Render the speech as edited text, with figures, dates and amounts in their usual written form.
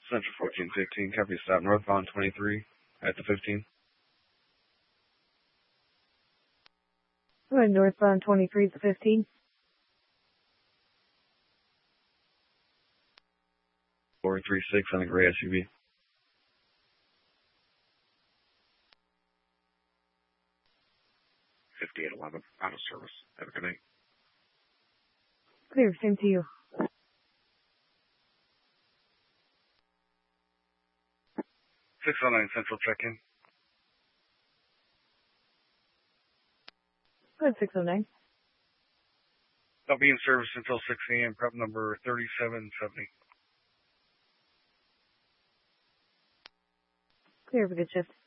Central 1415, copy stop northbound 23 at the 15. Go ahead, northbound 23 at the 15. 436 on a gray SUV. $58.11, out of service. Have a good night. Clear, same to you. 609 Central check-in. Go ahead, 609. I'll be in service until 6 a.m. Prep number 3770. Clear for good shift.